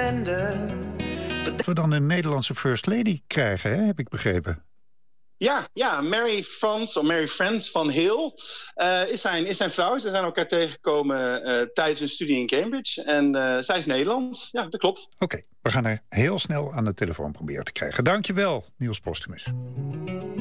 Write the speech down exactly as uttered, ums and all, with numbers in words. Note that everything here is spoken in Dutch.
surrender. Dat we dan een Nederlandse First Lady krijgen, hè, heb ik begrepen. Ja, ja, Mary Frans, of Mary Frans van Hill uh, is, zijn, is zijn vrouw. Ze zijn elkaar tegengekomen uh, tijdens hun studie in Cambridge. En uh, zij is Nederlands. Ja, dat klopt. Oké, okay, we gaan haar heel snel aan de telefoon proberen te krijgen. Dankjewel, Niels Postumus.